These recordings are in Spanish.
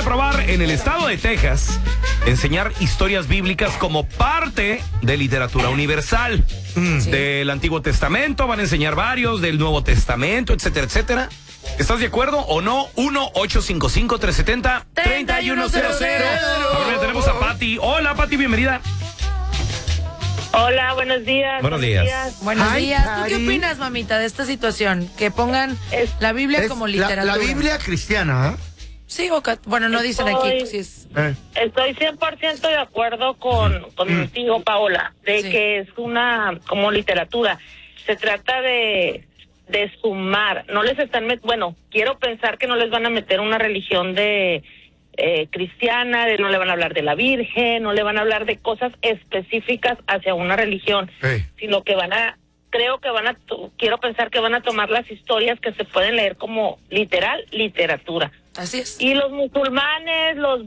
aprobar en el estado de Texas enseñar historias bíblicas como parte de literatura universal. Del Antiguo Testamento, van a enseñar varios, del Nuevo Testamento, etcétera, etcétera. ¿Estás de acuerdo o no? 1-855-370-3100. Ahora tenemos a Pati. Hola, Pati, bienvenida. Hola, buenos días. Buenos días. Buenos Ay, días. ¿Tú Cari. qué opinas, mamita, de esta situación? Que pongan la Biblia Es como literatura. la Biblia cristiana, ¿eh? Sí, bueno, no dicen aquí. Si es... Estoy 100% de acuerdo contigo, Paola, de Sí. que es una como literatura. Se trata de sumar. No les están bueno, quiero pensar que no les van a meter una religión de cristiana, no le van a hablar de la Virgen, no le van a hablar de cosas específicas hacia una religión, sino que quiero pensar que van a tomar las historias que se pueden leer como literatura. Así es. Y los musulmanes, los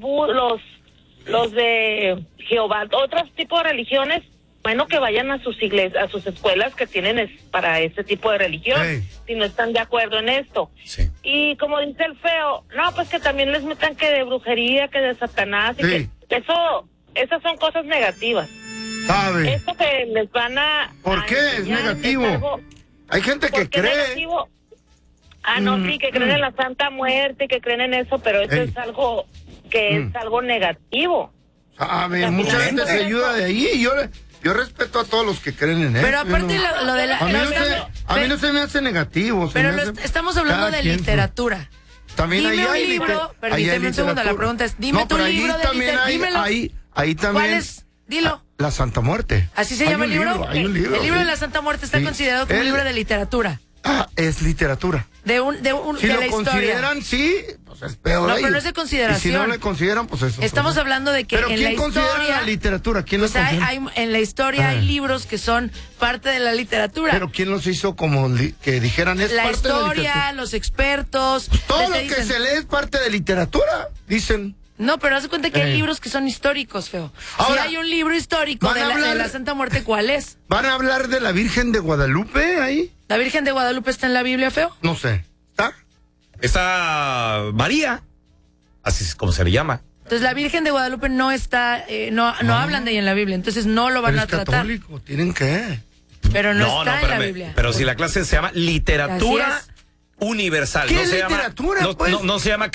de Jehová, otros tipos de religiones, bueno, que vayan a sus iglesias, a sus escuelas que tienen para ese tipo de religión, si no están de acuerdo en esto. Sí. Y como dice el feo, no, pues que también les metan que de brujería, que de Satanás, y que esas son cosas negativas. ¿Sabe? Esto que les van a... ¿Por qué es negativo? Hay gente que cree. Negativo? Sí, que creen en la Santa Muerte, que creen en eso, pero eso es algo que es algo negativo. ¿Sabe? Mucha gente se ayuda de ahí y yo respeto a todos los que creen en eso. Pero aparte lo de la... A mí no se me hace negativo. Pero estamos hablando de literatura. También dime ahí un libro, permíteme un segundo, la pregunta es, dime tu libro de literatura. Ahí también. ¿Cuál es? Dilo. La Santa Muerte. ¿Así se llama el libro? Hay un libro. El libro de la Santa Muerte está considerado como un libro de literatura. Es literatura. Si de lo la consideran, historia. sí, pues es peor. No, pero no es de consideración. Y si no le consideran, pues eso. Estamos hablando de que pero en ¿quién la considera historia la literatura? ¿Quién los considera? en la historia hay libros que son parte de la literatura. Pero ¿quién los hizo como que dijeran es la parte de la literatura? historia, los expertos. Todo lo que se lee es parte de literatura, dicen. No, pero haz de cuenta que hay libros que son históricos, feo. Ahora, si hay un libro histórico de la Santa Muerte, ¿cuál es? ¿Van a hablar de la Virgen de Guadalupe ahí? ¿La Virgen de Guadalupe está en la Biblia, feo? No sé. ¿Está? Está María, así es como se le llama. Entonces la Virgen de Guadalupe no está, no hablan de ella en la Biblia, entonces no lo van a tratar. Es católico, tienen que. Pero no está en la Biblia. Pero si la clase se llama literatura universal. ¿Qué no es se literatura, llama, pues? no se llama